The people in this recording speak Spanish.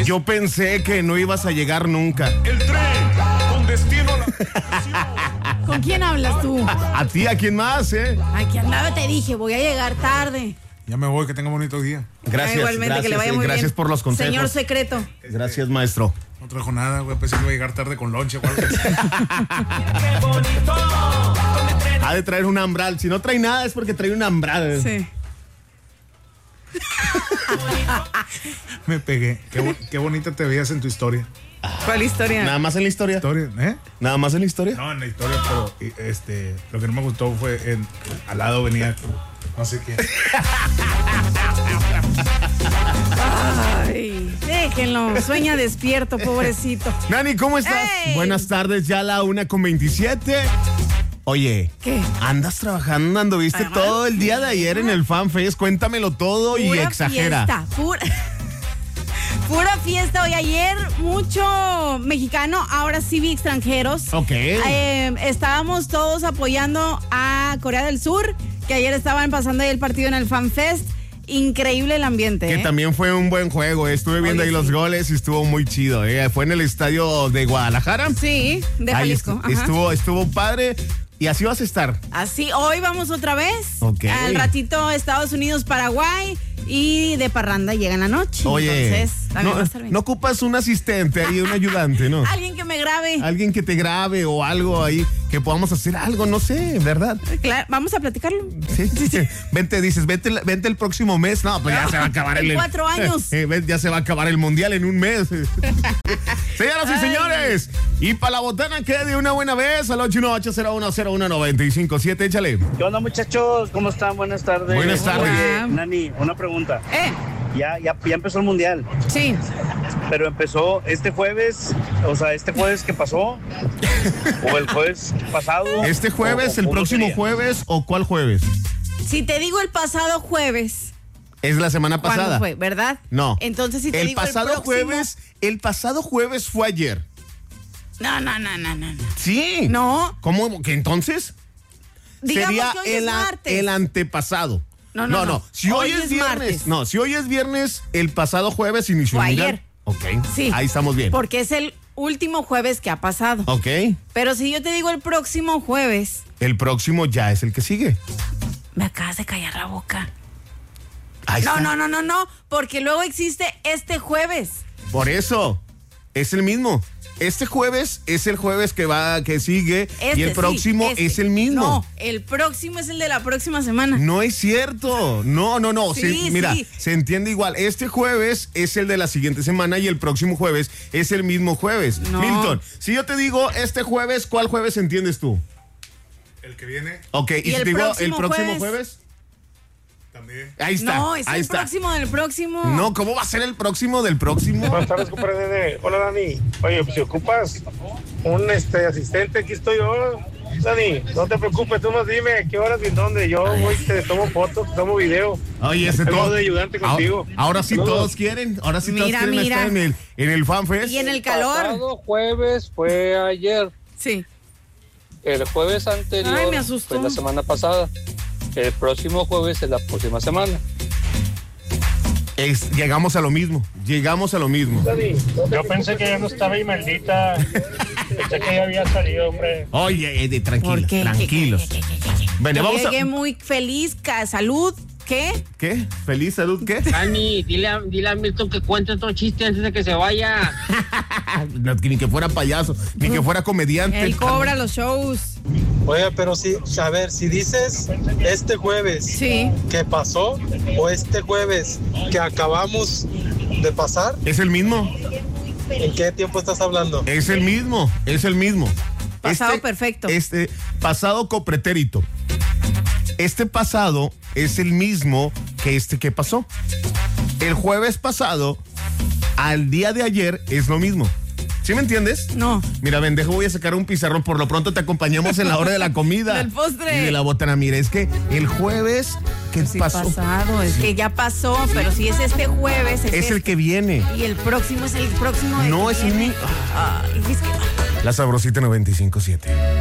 Yo pensé que no ibas a llegar nunca. El tren con destino a la... ¿Con quién hablas tú? A ti, ¿a quién más, Aquí andaba, te dije, voy a llegar tarde. Ya me voy, que tenga bonito día. Gracias, Igualmente, gracias, que le vaya muy gracias bien. por los consejos. Señor secreto. Gracias, maestro. No trajo nada, güey. Pensé que iba a llegar tarde con lonche o algo así. Ha de traer un ambral. Si no trae nada es porque trae un ambral. Sí. Me pegué. Qué bonita te veías en tu historia. ¿Cuál historia? Nada más en la historia. ¿Eh? Nada más en la historia. No, en la historia, pero lo que no me gustó fue al lado venía no sé quién. Ay, déjenlo. Sueña despierto, pobrecito. Nani, ¿cómo estás? ¡Ey! Buenas tardes, ya la 1:27. Oye, ¿Qué? ¿andas trabajando? ¿Anduviste Ajá. todo el día de ayer en el Fan Fest? Cuéntamelo todo y Pura exagera. Fiesta, pura fiesta hoy. Ayer mucho mexicano, ahora sí vi extranjeros. Ok. Estábamos todos apoyando a Corea del Sur, que ayer estaban pasando ahí el partido en el Fan Fest. Increíble el ambiente. Que también fue un buen juego. Estuve viendo Oye, ahí los sí. goles y estuvo muy chido. Fue en el estadio de Guadalajara. Sí, de Ahí Jalisco. Ajá. estuvo padre. Y así vas a estar. Así, hoy vamos otra vez. Ok. Al ratito Estados Unidos, Paraguay y de parranda llega en la noche. Oye, Entonces, también va a estar bien. no ocupas un asistente ahí, un ayudante, ¿no? Alguien que me grabe. Alguien que te grabe o algo ahí, que podamos hacer algo, no sé, ¿verdad? Claro, vamos a platicarlo. Sí. Vente el próximo mes. No, pues ya se va a acabar En 4 años. Ya se va a acabar el mundial en un mes. Señoras y señores, y para la botana que de una buena vez al 818-0101-957, échale. ¿Qué onda, muchachos? ¿Cómo están? Buenas tardes. Buenas tardes. Oye, Nani, una pregunta. Ya empezó el mundial, Sí. pero empezó este jueves, o sea, este jueves que pasó, o el jueves pasado. ¿Este jueves, o el cómo próximo sería? jueves o cuál jueves? Si te digo el pasado jueves, Es la semana ¿cuándo pasada. fue? ¿Verdad? No. Entonces, si te el digo pasado el próximo... el pasado jueves fue ayer. No. Sí. No. ¿Cómo que entonces? Digamos Sería que hoy es martes. el antepasado. No. Si hoy es viernes, martes. no, si hoy es viernes, el pasado jueves inició Fue el mundial. ayer. Ok. Sí. Ahí estamos bien. Porque es el último jueves que ha pasado. Ok. Pero si yo te digo el próximo jueves, El próximo ya es el que sigue. me acabas de callar la boca. Ahí está. No, porque luego existe este jueves. Por eso, es el mismo. Este jueves es el jueves que sigue y el próximo es el mismo. No, el próximo es el de la próxima semana. No es cierto. No. Sí, Mira, sí. se entiende igual. Este jueves es el de la siguiente semana y el próximo jueves es el mismo jueves. No. Milton, si yo te digo este jueves, ¿cuál jueves entiendes tú? El que viene Ok, y si el te digo el próximo próximo jueves? jueves, también. ahí está. No, es ahí el está. próximo del próximo. No, ¿cómo va a ser el próximo del próximo? Buenas tardes, compadre Nene. Hola, Dani. Oye, pues si ocupas un asistente, aquí estoy yo. Dani, no te preocupes, tú nos dime qué horas y en dónde. Yo voy, te tomo fotos, te tomo video. Oye, ese Ahí todo. voy de ayudante contigo. Ahora sí Saludos. todos quieren. Ahora sí Mira, todos quieren mira. estar en el Fan Fest. Y en el calor. Pasado jueves fue ayer. Sí. El jueves anterior Ay, me asustó. fue la semana pasada. El próximo jueves es la próxima semana. Llegamos a lo mismo. Dani, yo pensé que ya no estaba ahí, maldita. Pensé que ya había salido, hombre. Oye, ¿Por qué? tranquilos. Bueno, Yo vamos llegué a... muy feliz, salud. ¿Qué? ¿Qué? ¿Feliz salud qué? Dani, dile a Milton que cuente otro chiste antes de que se vaya. No, ni que fuera payaso, ni que fuera comediante. Él cobra los shows. Oye, pero sí, a ver, si dices este jueves Sí. que pasó o este jueves que acabamos de pasar, Es el mismo. ¿en qué tiempo estás hablando? Es el mismo. Pasado perfecto. Pasado copretérito. Este pasado es el mismo que que pasó. El jueves pasado al día de ayer es lo mismo. ¿Sí me entiendes? No. Mira, vendejo, voy a sacar un pizarrón. Por lo pronto te acompañamos en la hora de la comida. Del postre. Y de la botana. Mira, es que el jueves que Sí, pasó pasado, es que ya pasó, pero si es este jueves, es el que viene. y el próximo es el próximo. No, es el mismo. mismo. Ay, es que... La Sabrosita 95.7.